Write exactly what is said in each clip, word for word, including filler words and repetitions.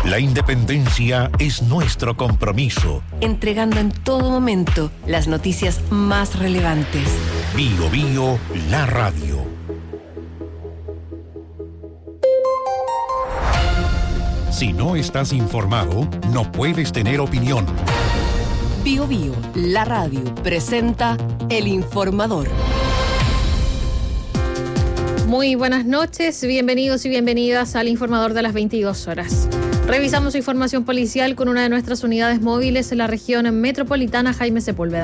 La independencia es nuestro compromiso. Entregando en todo momento las noticias más relevantes. Bio Bio, la radio. Si no estás informado, no puedes tener opinión. Bio Bio, la radio, presenta El Informador. Muy buenas noches, bienvenidos y bienvenidas al Informador de las veintidós horas. Revisamos información policial con una de nuestras unidades móviles en la región metropolitana, Jaime Sepúlveda.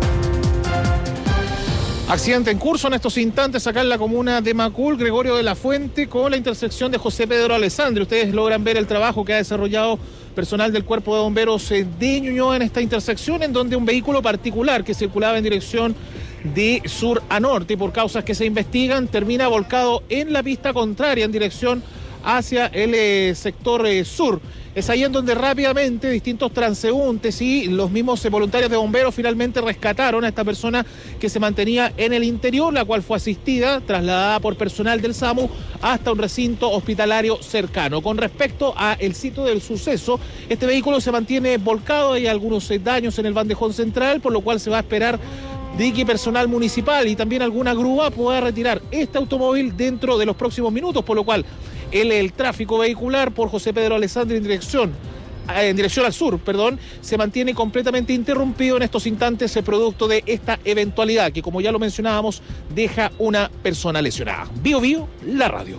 Accidente en curso en estos instantes acá en la comuna de Macul, Gregorio de la Fuente, con la intersección de José Pedro Alessandri. Ustedes logran ver el trabajo que ha desarrollado personal del Cuerpo de Bomberos de Ñuñoa en esta intersección, en donde un vehículo particular que circulaba en dirección de sur a norte y por causas que se investigan termina volcado en la pista contraria en dirección hacia el eh, sector eh, sur. Es ahí en donde rápidamente distintos transeúntes y los mismos eh, voluntarios de bomberos finalmente rescataron a esta persona que se mantenía en el interior, la cual fue asistida, trasladada por personal del SAMU hasta un recinto hospitalario cercano. Con respecto al sitio del suceso, este vehículo se mantiene volcado, hay algunos eh, daños en el bandejón central, por lo cual se va a esperar de que personal municipal y también alguna grúa pueda retirar este automóvil dentro de los próximos minutos, por lo cual el, el tráfico vehicular por José Pedro Alessandri en dirección, en dirección al sur, perdón, se mantiene completamente interrumpido en estos instantes, producto de esta eventualidad que, como ya lo mencionábamos, deja una persona lesionada. Bio Bio, la radio.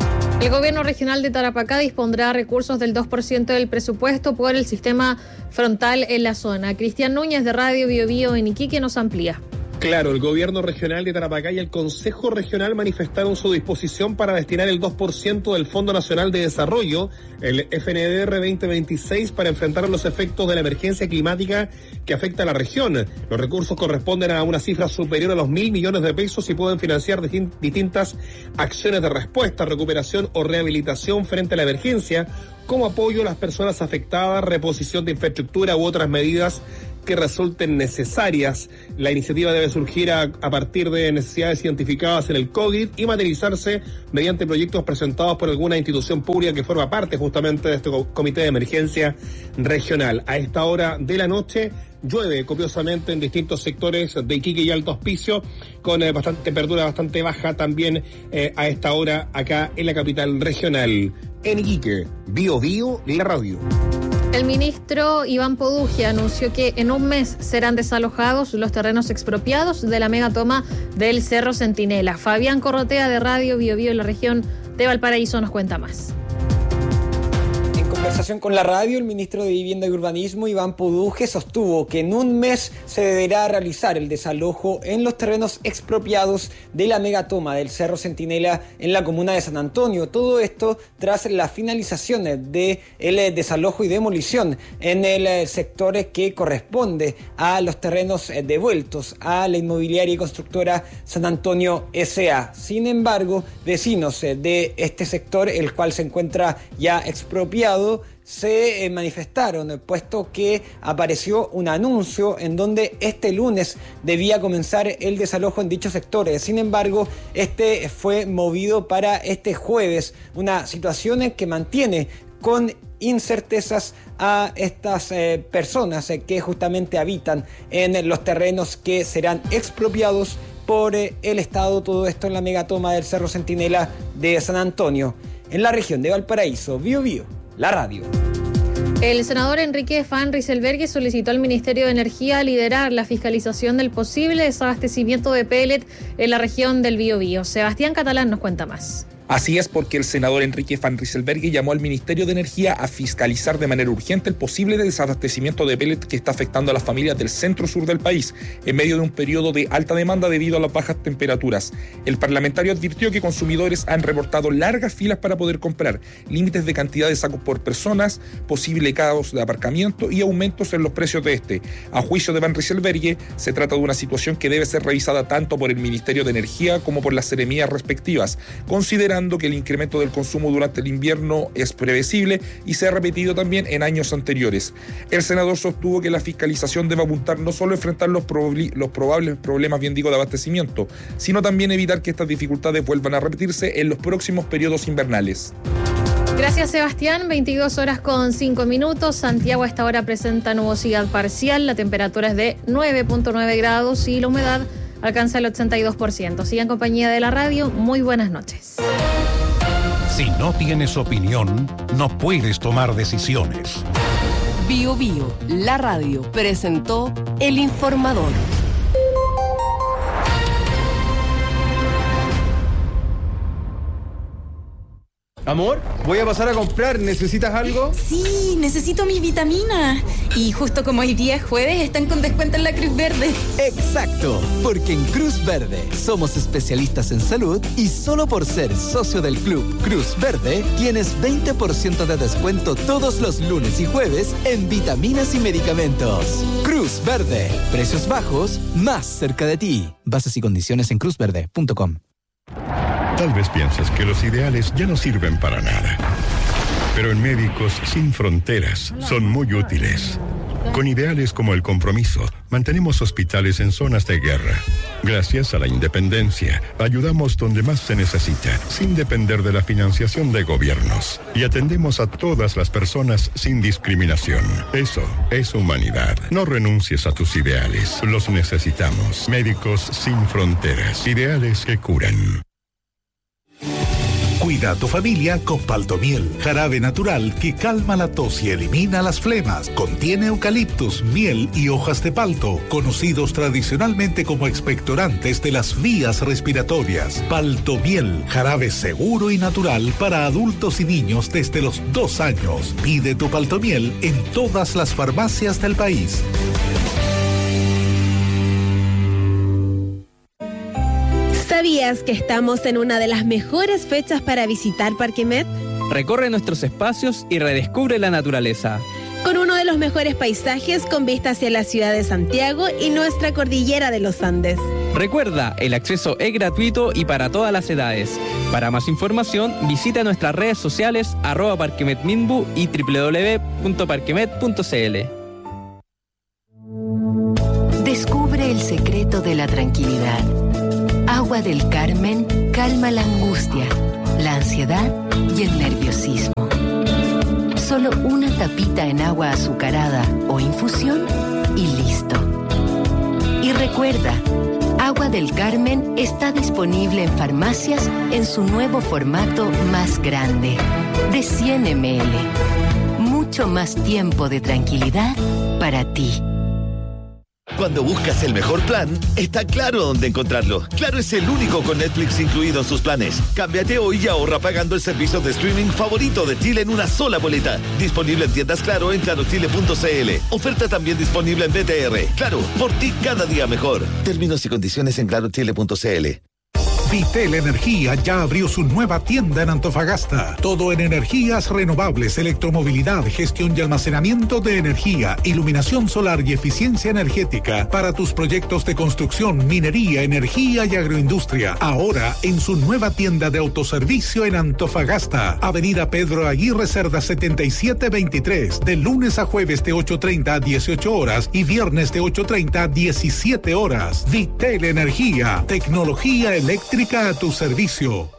El gobierno regional de Tarapacá dispondrá recursos del dos por ciento del presupuesto por el sistema frontal en la zona. Cristian Núñez de Radio Bio Bio en Iquique nos amplía. Claro, el gobierno regional de Tarapacá y el Consejo Regional manifestaron su disposición para destinar el dos por ciento del Fondo Nacional de Desarrollo, el F N D R veinte veintiséis, para enfrentar los efectos de la emergencia climática que afecta a la región. Los recursos corresponden a una cifra superior a los mil millones de pesos y pueden financiar distintas acciones de respuesta, recuperación o rehabilitación frente a la emergencia, como apoyo a las personas afectadas, reposición de infraestructura u otras medidas que resulten necesarias. La iniciativa debe surgir a, a partir de necesidades identificadas en el COVID y materializarse mediante proyectos presentados por alguna institución pública que forma parte justamente de este comité de emergencia regional. A esta hora de la noche llueve copiosamente en distintos sectores de Iquique y Alto Hospicio, con eh, bastante temperatura bastante baja también eh, a esta hora acá en la capital regional. En Iquique, Bio Bio, la radio. El ministro Iván Poduje anunció que en un mes serán desalojados los terrenos expropiados de la megatoma del Cerro Centinela. Fabián Corrotea de Radio Bio Bio en la región de Valparaíso nos cuenta más. En conversación con la radio, el ministro de Vivienda y Urbanismo, Iván Poduje, sostuvo que en un mes se deberá realizar el desalojo en los terrenos expropiados de la megatoma del Cerro Centinela en la comuna de San Antonio. Todo esto tras la finalización del desalojo y demolición en el sector que corresponde a los terrenos devueltos a la inmobiliaria y constructora San Antonio S A. Sin embargo, vecinos de este sector, el cual se encuentra ya expropiado, se manifestaron, puesto que apareció un anuncio en donde este lunes debía comenzar el desalojo en dichos sectores. Sin embargo, este fue movido para este jueves, una situación que mantiene con incertezas a estas eh, personas eh, que justamente habitan en los terrenos que serán expropiados por eh, el Estado. Todo esto en la megatoma del Cerro Centinela de San Antonio, en la región de Valparaíso. Bio Bio, la radio. El senador Enrique Van Rysselberghe solicitó al Ministerio de Energía liderar la fiscalización del posible desabastecimiento de pellet en la región del Biobío. Sebastián Catalán nos cuenta más. Así es, porque el senador Enrique Van Rysselberghe llamó al Ministerio de Energía a fiscalizar de manera urgente el posible desabastecimiento de pellet que está afectando a las familias del centro-sur del país, en medio de un periodo de alta demanda debido a las bajas temperaturas. El parlamentario advirtió que consumidores han reportado largas filas para poder comprar, límites de cantidad de sacos por personas, posible caos de aparcamiento y aumentos en los precios de este. A juicio de Van Rysselberghe, se trata de una situación que debe ser revisada tanto por el Ministerio de Energía como por las seremías respectivas, considerando que el incremento del consumo durante el invierno es previsible y se ha repetido también en años anteriores. El senador sostuvo que la fiscalización debe apuntar no solo a enfrentar los, prob- los probables problemas, bien digo, de abastecimiento, sino también evitar que estas dificultades vuelvan a repetirse en los próximos periodos invernales. Gracias, Sebastián. veintidós horas con cinco minutos. Santiago a esta hora presenta nubosidad parcial. La temperatura es de nueve punto nueve grados y la humedad alcanza el ochenta y dos por ciento. Sigue en compañía de la radio. Muy buenas noches. Si no tienes opinión, no puedes tomar decisiones. Bio Bio, la radio, presentó El Informador. Amor, voy a pasar a comprar. ¿Necesitas algo? Sí, necesito mis vitaminas. Y justo como hoy día es jueves, están con descuento en la Cruz Verde. Exacto, porque en Cruz Verde somos especialistas en salud y solo por ser socio del club Cruz Verde tienes veinte por ciento de descuento todos los lunes y jueves en vitaminas y medicamentos. Cruz Verde, precios bajos, más cerca de ti. Bases y condiciones en cruz verde punto com. Tal vez pienses que los ideales ya no sirven para nada. Pero en Médicos Sin Fronteras son muy útiles. Con ideales como el compromiso, mantenemos hospitales en zonas de guerra. Gracias a la independencia, ayudamos donde más se necesita, sin depender de la financiación de gobiernos. Y atendemos a todas las personas sin discriminación. Eso es humanidad. No renuncies a tus ideales. Los necesitamos. Médicos Sin Fronteras. Ideales que curan. Cuida a tu familia con Paltomiel, jarabe natural que calma la tos y elimina las flemas. Contiene eucaliptus, miel y hojas de palto, conocidos tradicionalmente como expectorantes de las vías respiratorias. Paltomiel, jarabe seguro y natural para adultos y niños desde los dos años. Pide tu Paltomiel en todas las farmacias del país. ¿Sabías que estamos en una de las mejores fechas para visitar Parque Met? Recorre nuestros espacios y redescubre la naturaleza. Con uno de los mejores paisajes con vista hacia la ciudad de Santiago y nuestra cordillera de los Andes. Recuerda, el acceso es gratuito y para todas las edades. Para más información, visita nuestras redes sociales arroba parquemetminbu y doble u doble u doble u punto parquemet punto c l. Descubre el secreto de la tranquilidad. Agua del Carmen calma la angustia, la ansiedad y el nerviosismo. Solo una tapita en agua azucarada o infusión y listo. Y recuerda, Agua del Carmen está disponible en farmacias en su nuevo formato más grande, de cien mililitros. Mucho más tiempo de tranquilidad para ti. Cuando buscas el mejor plan, está claro dónde encontrarlo. Claro es el único con Netflix incluido en sus planes. Cámbiate hoy y ahorra pagando el servicio de streaming favorito de Chile en una sola boleta. Disponible en tiendas Claro en claro chile punto c l. Oferta también disponible en B T R. Claro, por ti cada día mejor. Términos y condiciones en claro chile punto c l. Vitel Energía ya abrió su nueva tienda en Antofagasta. Todo en energías renovables, electromovilidad, gestión y almacenamiento de energía, iluminación solar y eficiencia energética para tus proyectos de construcción, minería, energía y agroindustria. Ahora en su nueva tienda de autoservicio en Antofagasta. Avenida Pedro Aguirre Cerda setenta y siete veintitrés. De lunes a jueves de ocho treinta a dieciocho horas y viernes de ocho treinta a diecisiete horas. Vitel Energía. Tecnología eléctrica a tu servicio.